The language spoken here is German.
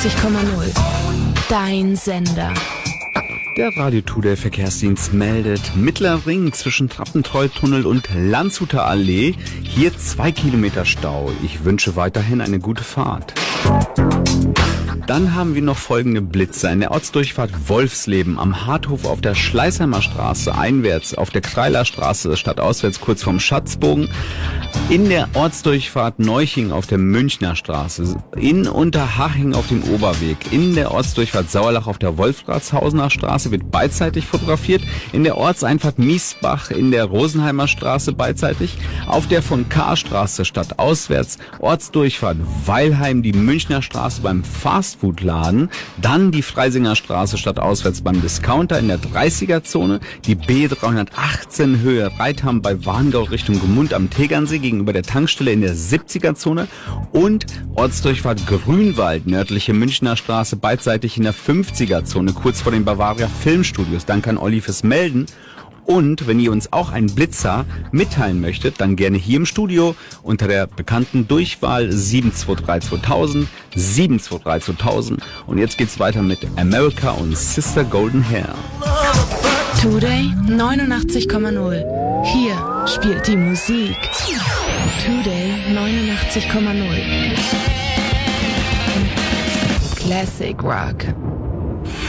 Dein Sender. Der Radio Today Verkehrsdienst meldet Mittlerer Ring zwischen Trappentreutunnel und Landshuter Allee. Hier 2 Kilometer Stau. Ich wünsche weiterhin eine gute Fahrt. Dann haben wir noch folgende Blitzer. In der Ortsdurchfahrt Wolfsleben am Harthof auf der Schleißheimer Straße einwärts, auf der Kreiler Straße stadtauswärts kurz vorm Schatzbogen. In der Ortsdurchfahrt Neuching auf der Münchner Straße, in Unterhaching auf dem Oberweg, in der Ortsdurchfahrt Sauerlach auf der Wolfratshausener Straße wird beidseitig fotografiert, in der Ortseinfahrt Miesbach in der Rosenheimer Straße beidseitig, auf der von K-Straße stadtauswärts Ortsdurchfahrt Weilheim die Münchner Straße beim Fastfood-Laden, dann die Freisinger Straße stadtauswärts beim Discounter in der 30er-Zone, die B318 Höhe Reitham bei Warngau Richtung Gemund am Tegernsee gegenüber der Tankstelle in der 70er-Zone und Ortsdurchfahrt Grünwald, nördliche Münchner Straße, beidseitig in der 50er-Zone, kurz vor den Bavaria Filmstudios. Danke an Olli fürs Melden. Und wenn ihr uns auch einen Blitzer mitteilen möchtet, dann gerne hier im Studio unter der bekannten Durchwahl 7232000, 7232000. Und jetzt geht's weiter mit America und Sister Golden Hair. Today 89,0. Hier spielt die Musik. Today 89,0. Classic Rock.